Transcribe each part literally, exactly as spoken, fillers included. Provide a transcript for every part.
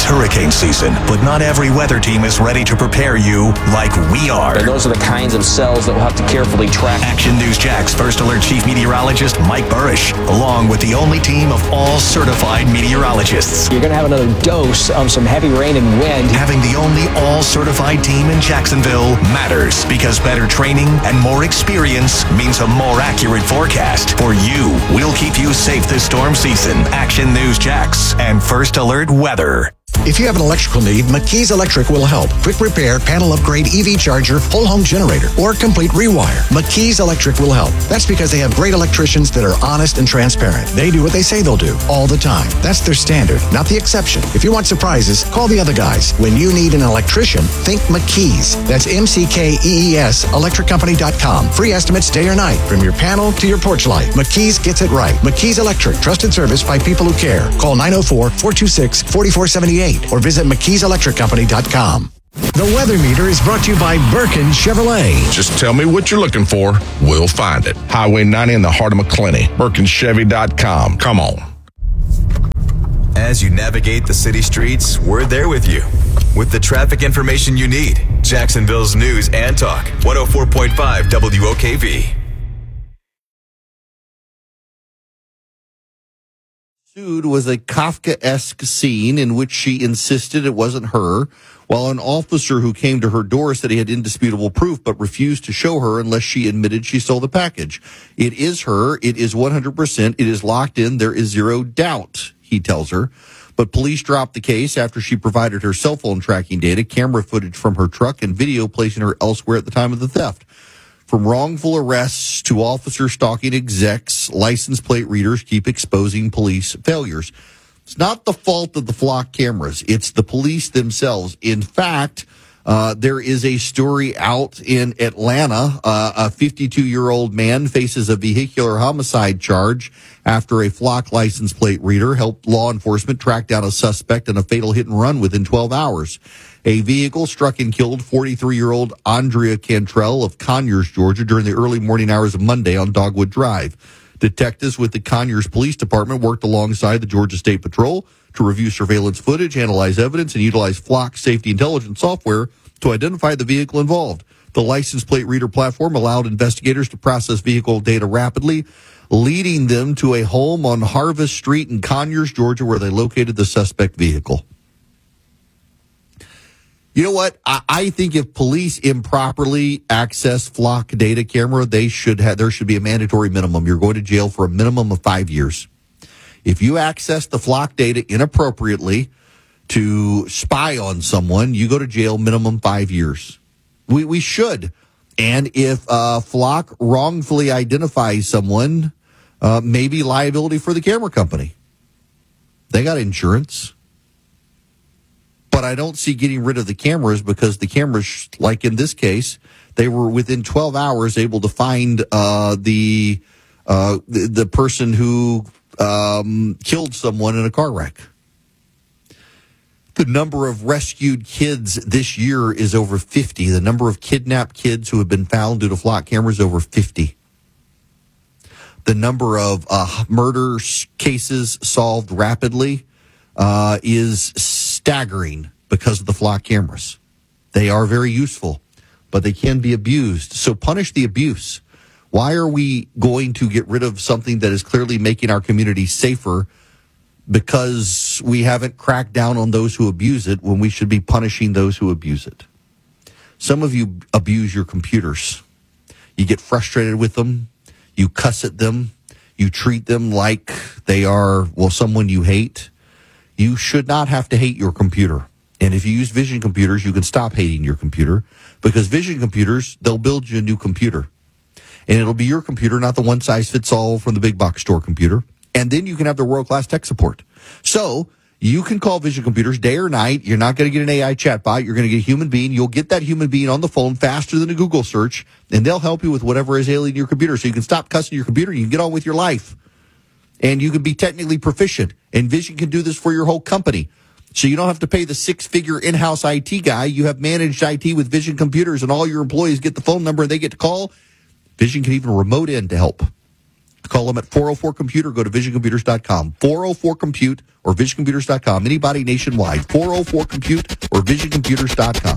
hurricane season, but not every weather team is ready to prepare you like we are. And those are the kinds of cells that we'll have to carefully track. Action News Jax First Alert Chief Meteorologist Mike Burrish, along with the only team of all certified meteorologists. You're going to have another dose of some heavy rain and wind. Having the only all-certified team in Jacksonville matters, because better training and more experience means a more accurate forecast for you. We'll keep you safe this storm season. Action News Jax and First Alert Weather. If you have an electrical need, McKee's Electric will help. Quick repair, panel upgrade, E V charger, whole home generator, or complete rewire. McKee's Electric will help. That's because they have great electricians that are honest and transparent. They do what they say they'll do all the time. That's their standard, not the exception. If you want surprises, call the other guys. When you need an electrician, think McKee's. That's M C K E E S electric company dot com. Free estimates day or night, from your panel to your porch light. McKee's gets it right. McKee's Electric, trusted service by people who care. Call nine oh four, four two six, four four seven eight or visit McKee's electric company dot com. The Weather Meter is brought to you by Birkin Chevrolet. Just tell me what you're looking for. We'll find it. Highway ninety in the heart of McClenny. Birkin Chevy dot com. Come on. As you navigate the city streets, we're there with you with the traffic information you need. Jacksonville's news and talk. one oh four point five W O K V. Sued was a Kafkaesque scene in which she insisted it wasn't her, while an officer who came to her door said he had indisputable proof but refused to show her unless she admitted she stole the package. It is her. It is one hundred percent. It is locked in. There is zero doubt, he tells her. But police dropped the case after she provided her cell phone tracking data, camera footage from her truck, and video placing her elsewhere at the time of the theft. From wrongful arrests to officer stalking execs, license plate readers keep exposing police failures. It's not the fault of the flock cameras. It's the police themselves. In fact, uh, there is a story out in Atlanta. Uh, a fifty-two-year-old man faces a vehicular homicide charge after a flock license plate reader helped law enforcement track down a suspect in a fatal hit and run within twelve hours. A vehicle struck and killed forty-three-year-old Andrea Cantrell of Conyers, Georgia, during the early morning hours of Monday on Dogwood Drive. Detectives with the Conyers Police Department worked alongside the Georgia State Patrol to review surveillance footage, analyze evidence, and utilize Flock safety intelligence software to identify the vehicle involved. The license plate reader platform allowed investigators to process vehicle data rapidly, leading them to a home on Harvest Street in Conyers, Georgia, where they located the suspect vehicle. You know what? I, I think if police improperly access Flock data camera, they should have, there should be a mandatory minimum. You're going to jail for a minimum of five years. If you access the Flock data inappropriately to spy on someone, you go to jail minimum five years. We, we should. And if uh, Flock wrongfully identifies someone, uh, maybe liability for the camera company. They got insurance. But I don't see getting rid of the cameras, because the cameras, like in this case, they were within twelve hours able to find uh, the, uh, the the person who um, killed someone in a car wreck. The number of rescued kids this year is over fifty. The number of kidnapped kids who have been found due to Flock cameras is over fifty. The number of uh, murder cases solved rapidly uh, is staggering because of the Flock cameras. They are very useful, but they can be abused. So punish the abuse. Why are we going to get rid of something that is clearly making our community safer because we haven't cracked down on those who abuse it when we should be punishing those who abuse it? Some of you abuse your computers. You get frustrated with them. You cuss at them. You treat them like they are, well, someone you hate. You should not have to hate your computer. And if you use Vision computers, you can stop hating your computer, because Vision computers, they'll build you a new computer. And it'll be your computer, not the one-size-fits-all from the big box store computer. And then you can have the world-class tech support. So you can call Vision computers day or night. You're not going to get an A I chatbot. You're going to get a human being. You'll get that human being on the phone faster than a Google search, and they'll help you with whatever is ailing your computer. So you can stop cussing your computer. You can get on with your life. And you can be technically proficient. And Vision can do this for your whole company. So you don't have to pay the six-figure in-house I T guy. You have managed I T with Vision computers, and all your employees get the phone number and they get to call. Vision can even remote in to help. Call them at four oh four computer. Go to vision computers dot com. four oh four compute or vision computers dot com. Anybody nationwide. four oh four compute or vision computers dot com.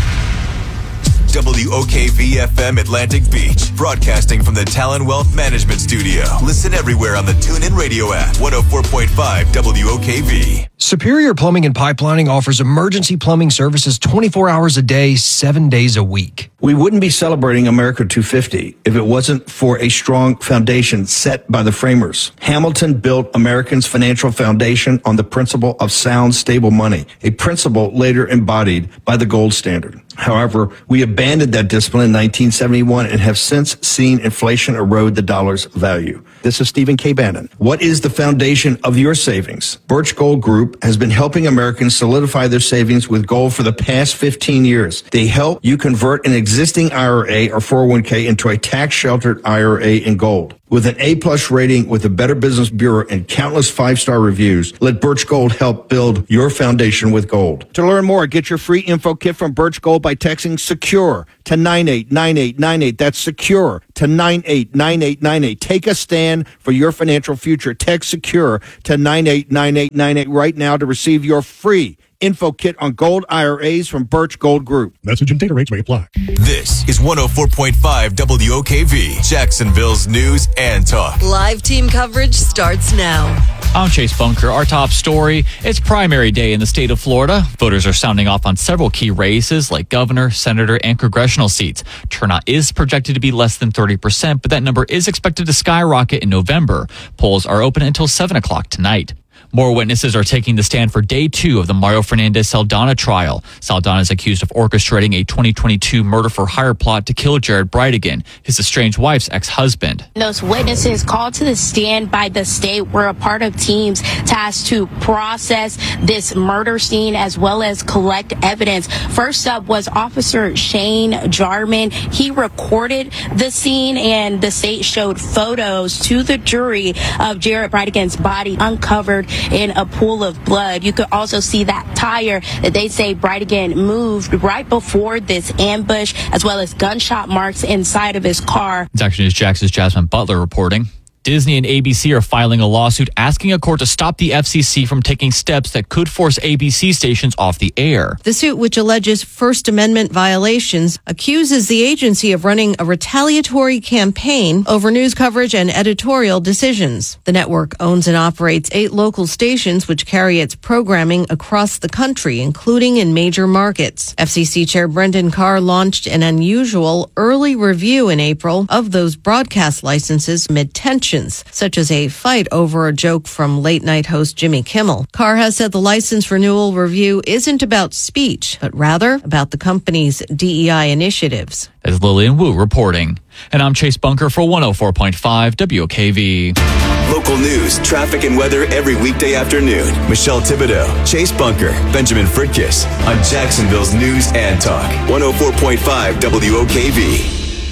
W O K V F M Atlantic Beach, broadcasting from the Talon Wealth Management Studio. Listen everywhere on the TuneIn Radio app. one oh four point five W O K V. Superior Plumbing and Pipelining offers emergency plumbing services twenty-four hours a day, seven days a week. We wouldn't be celebrating America two fifty if it wasn't for a strong foundation set by the framers. Hamilton built Americans' financial foundation on the principle of sound, stable money, a principle later embodied by the gold standard. However, we abandoned that discipline in nineteen seventy-one and have since seen inflation erode the dollar's value. This is Stephen K. Bannon. What is the foundation of your savings? Birch Gold Group has been helping Americans solidify their savings with gold for the past fifteen years. They help you convert an existing I R A or four oh one k into a tax-sheltered I R A in gold. With an A-plus rating with the Better Business Bureau and countless five-star reviews, let Birch Gold help build your foundation with gold. To learn more, get your free info kit from Birch Gold by texting SECURE to nine eight nine eight nine eight. That's SECURE to nine eight nine eight nine eight. Take a stand for your financial future. Text SECURE to nine eight nine eight nine eight right now to receive your free info kit on gold I R As from Birch Gold Group. Message and data rates may apply. This is one oh four point five W O K V, Jacksonville's news and talk. Live team coverage starts now. I'm Chase Bunker. Our top story, it's primary day in the state of Florida. Voters are sounding off on several key races like governor, senator, and congressional seats. Turnout is projected to be less than thirty percent, but that number is expected to skyrocket in November. Polls are open until seven o'clock tonight. More witnesses are taking the stand for day two of the Mario Fernandez Saldana trial. Saldana is accused of orchestrating a twenty twenty-two murder-for-hire plot to kill Jared Bridegan, his estranged wife's ex-husband. Those witnesses called to the stand by the state were a part of teams tasked to process this murder scene as well as collect evidence. First up was Officer Shane Jarman. He recorded the scene, and the state showed photos to the jury of Jared Bridegan's body uncovered in a pool of blood. You could also see that tire that they say Bridegan moved right before this ambush, as well as gunshot marks inside of his car. It's Action News Jax's Jasmine Butler reporting. Disney and A B C are filing a lawsuit asking a court to stop the F C C from taking steps that could force A B C stations off the air. The suit, which alleges First Amendment violations, accuses the agency of running a retaliatory campaign over news coverage and editorial decisions. The network owns and operates eight local stations which carry its programming across the country, including in major markets. F C C Chair Brendan Carr launched an unusual early review in April of those broadcast licenses amid tensions, such as a fight over a joke from late-night host Jimmy Kimmel. Carr has said the license renewal review isn't about speech, but rather about the company's D E I initiatives. That's Lillian Wu reporting. And I'm Chase Bunker for one oh four point five W O K V. Local news, traffic, and weather every weekday afternoon. Michelle Thibodeau, Chase Bunker, Benjamin Fritkiss on Jacksonville's News and Talk. one oh four point five W O K V.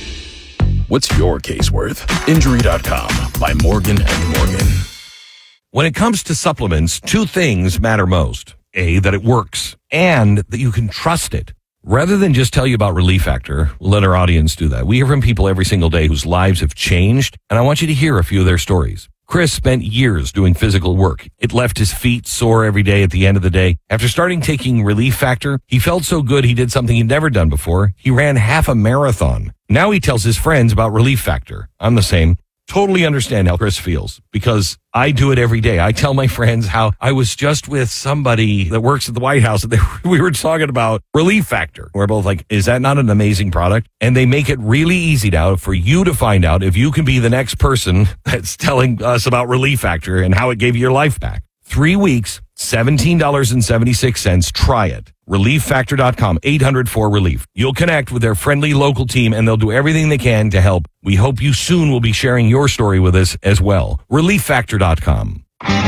What's your case worth? Injury dot com by Morgan and Morgan. When it comes to supplements, two things matter most. A, that it works, and that you can trust it. Rather than just tell you about Relief Factor, we'll let our audience do that. We hear from people every single day whose lives have changed, and I want you to hear a few of their stories. Chris spent years doing physical work. It left his feet sore every day at the end of the day. After starting taking Relief Factor, he felt so good he did something he'd never done before. He ran half a marathon. Now he tells his friends about Relief Factor. I'm the same. Totally understand how Chris feels because I do it every day. I tell my friends how I was just with somebody that works at the White House and they, we were talking about Relief Factor. We're both like, is that not an amazing product? And they make it really easy now for you to find out if you can be the next person that's telling us about Relief Factor and how it gave you your life back. Three weeks, seventeen dollars and seventy-six cents. Try it. relief factor dot com, eight hundred four relief. You'll connect with their friendly local team and they'll do everything they can to help. We hope you soon will be sharing your story with us as well. relief factor dot com.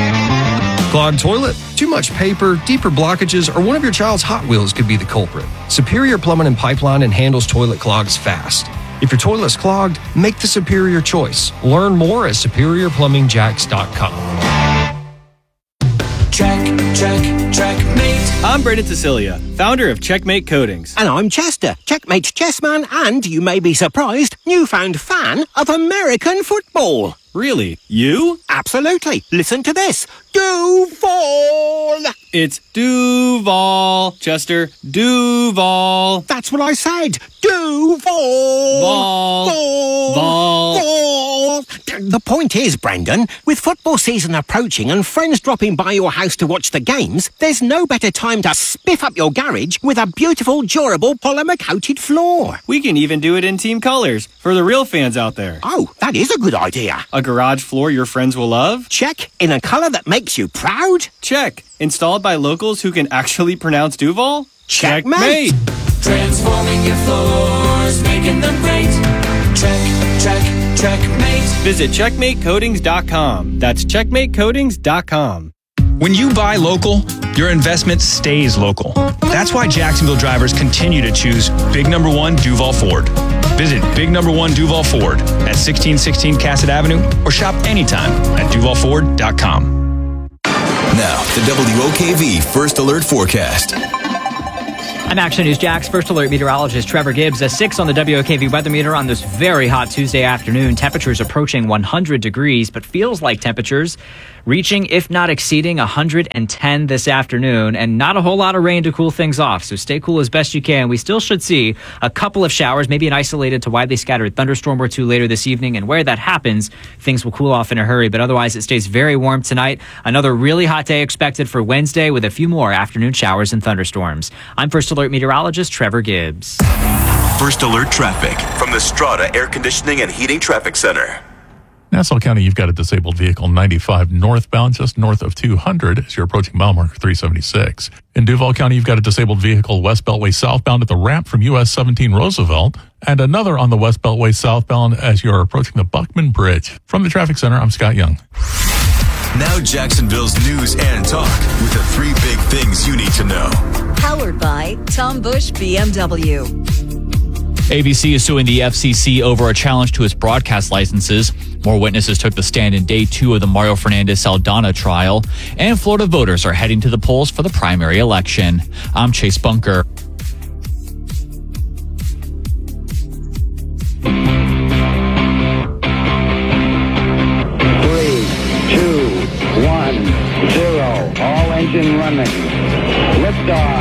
Clogged toilet, too much paper, deeper blockages, or one of your child's Hot Wheels could be the culprit. Superior Plumbing and Pipeline and handles toilet clogs fast. If your toilet's clogged, make the superior choice. Learn more at superior plumbing jacks dot com. Track, track, track, mate. I'm Brendan Cecilia, founder of Checkmate Coatings. And I'm Chester, Checkmate's chessman and, you may be surprised, newfound fan of American football. Really? You? Absolutely. Listen to this. Duval! It's Duval, Chester. Duval. That's what I said. Duval! Vol. Vol. Vol. Vol. The point is, Brendan, with football season approaching and friends dropping by your house to watch the games, there's no better time to spiff up your garage with a beautiful, durable, polymer-coated floor. We can even do it in team colors for the real fans out there. Oh, that is a good idea. A garage floor your friends will love? Check. In a color that makes you proud? Check. Installed by locals who can actually pronounce Duval? Checkmate. Transforming your floors, making them great. Check, check, checkmate. Visit checkmate coatings dot com. That's checkmate coatings dot com. When you buy local, your investment stays local. That's why Jacksonville drivers continue to choose Big Number One Duval Ford. Visit Big Number One Duval Ford at sixteen sixteen Cassett Avenue or shop anytime at duval ford dot com. Now, the W O K V First Alert Forecast. I'm Action News Jack's First Alert meteorologist Trevor Gibbs. A six on the W O K V weather meter on this very hot Tuesday afternoon. Temperatures approaching one hundred degrees, but feels like temperatures reaching, if not exceeding, one hundred ten this afternoon, and not a whole lot of rain to cool things off. So stay cool as best you can. We still should see a couple of showers, maybe an isolated to widely scattered thunderstorm or two later this evening. And where that happens, things will cool off in a hurry. But otherwise, it stays very warm tonight. Another really hot day expected for Wednesday with a few more afternoon showers and thunderstorms. I'm First Alert meteorologist Trevor Gibbs. First Alert traffic from the Strata Air Conditioning and Heating Traffic Center. Nassau County, you've got a disabled vehicle ninety-five northbound, just north of two hundred as you're approaching mile marker three seventy-six. In Duval County, you've got a disabled vehicle West Beltway southbound at the ramp from U S seventeen Roosevelt, and another on the West Beltway southbound as you're approaching the Buckman Bridge. From the Traffic Center, I'm Scott Young. Now Jacksonville's news and talk with the three big things you need to know. Powered by Tom Bush B M W. A B C is suing the F C C over a challenge to its broadcast licenses. More witnesses took the stand in day two of the Mario Fernandez-Saldana trial. And Florida voters are heading to the polls for the primary election. I'm Chase Bunker. Three, two, one, zero. All engine running.